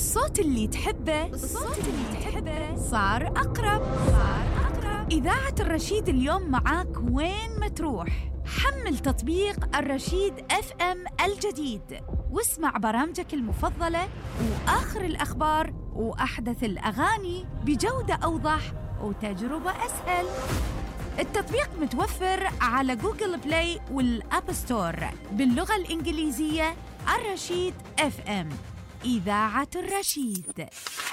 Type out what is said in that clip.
الصوت اللي تحبه صار أقرب. إذاعة الرشيد اليوم معاك وين ما تروح. حمل تطبيق الرشيد FM الجديد واسمع برامجك المفضلة وآخر الأخبار وأحدث الأغاني بجودة أوضح وتجربة أسهل. التطبيق متوفر على جوجل بلاي والأب ستور باللغة الإنجليزية. الرشيد FM، إذاعة الرشيد.